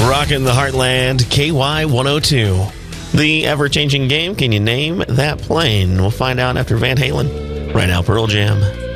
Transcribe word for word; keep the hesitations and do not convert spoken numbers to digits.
Rockin' the Heartland, K Y one oh two. The ever-changing game, can you name that plane? We'll find out after Van Halen. Right now, Pearl Jam.